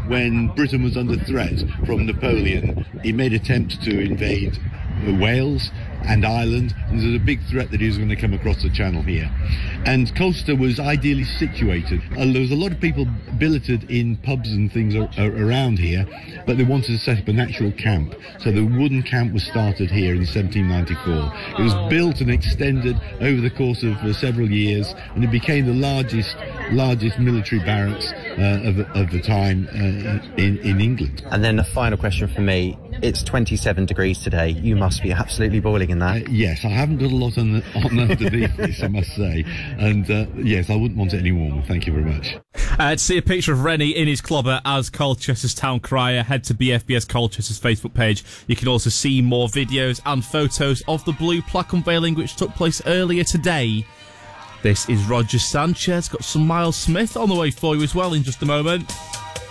when Britain was under threat from Napoleon. He made attempts to invade Wales and Ireland, and there's a big threat that he was going to come across the channel here. And Colchester was ideally situated. There was a lot of people billeted in pubs and things around here, but they wanted to set up an actual camp. So the wooden camp was started here in 1794. It was built and extended over the course of several years, and it became the largest military barracks of the time in England. And then a final question for me. It's 27 degrees today. You must be absolutely boiling in that. Yes, I haven't got a lot on underneath this, I must say. And yes, I wouldn't want it any warmer. Thank you very much. To see a picture of Rennie in his clobber as Colchester's town crier, head to BFBS Colchester's Facebook page. You can also see more videos and photos of the blue plaque unveiling which took place earlier today. This is Roger Sanchez. Got some Miles Smith on the way for you as well in just a moment.